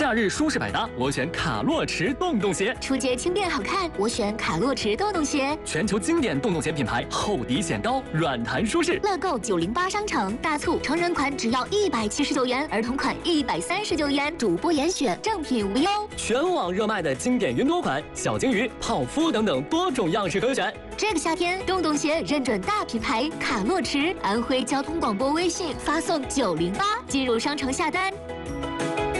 夏日舒适百搭，我选卡洛驰洞洞鞋。 出街轻便好看，我选卡洛驰洞洞鞋。 全球经典洞洞鞋品牌，厚底显高，软弹舒适。 乐购908商城大促，成人款只要179元，儿童款139元，主播严选，正品无忧。 全网热卖的经典云朵款、小金鱼、泡芙等等多种样式可选。 这个夏天，洞洞鞋认准大品牌卡洛驰，安徽交通广播微信发送908进入商城下单。